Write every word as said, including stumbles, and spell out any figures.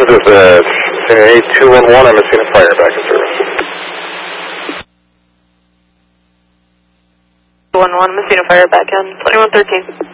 This is uh, eight two one one. I'm Messina Fire back in service. one one, Messina Fire back in, twenty-one thirteen.